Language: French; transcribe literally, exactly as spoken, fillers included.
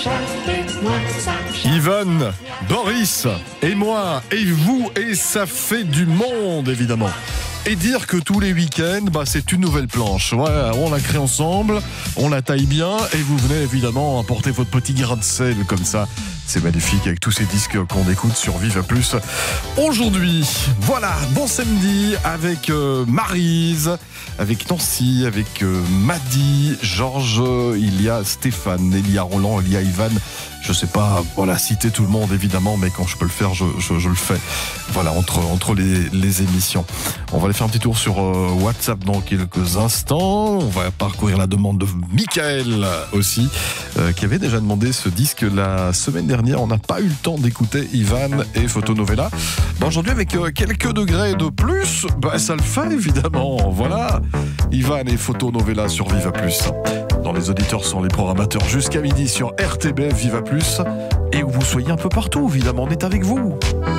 Yvonne, Boris et moi et vous, et ça fait du monde évidemment. Et dire que tous les week-ends, bah, c'est une nouvelle planche. Ouais, on la crée ensemble, on la taille bien et vous venez évidemment apporter votre petit grain de sel comme ça. C'est magnifique avec tous ces disques qu'on écoute sur Viva Plus. Aujourd'hui, voilà, bon samedi avec euh, Maryse, avec Nancy, avec euh, Maddy, Georges, il y a Stéphane, il y a Roland, il y a Ivan. Je sais pas, voilà, citer tout le monde évidemment, mais quand je peux le faire, je, je, je le fais. Voilà, entre, entre les, les émissions. On va aller faire un petit tour sur euh, WhatsApp dans quelques instants. On va parcourir la demande de Michael aussi, euh, qui avait déjà demandé ce disque la semaine dernière. On n'a pas eu le temps d'écouter Ivan et Photonovella. Ben, aujourd'hui, avec euh, quelques degrés de plus, ben, ça le fait évidemment. Voilà, Ivan et Photonovella sur Viva Plus. Dans les auditeurs sont les programmateurs jusqu'à midi sur R T B F Viva Plus. Et où vous soyez un peu partout, évidemment, on est avec vous.